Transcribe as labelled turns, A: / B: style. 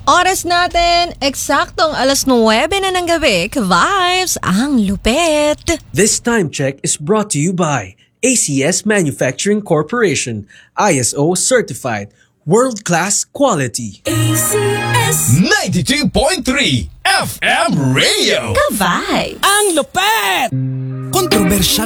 A: Oras natin, eksaktong 9:09 na ng gabi. Ka-vibes, ang lupet.
B: This time check is brought to you by ACS Manufacturing Corporation, ISO certified, world-class quality.
C: ACS 92.3 FM Radio.
A: Ka-vibes.
D: Ang lupet! Kontrobersyal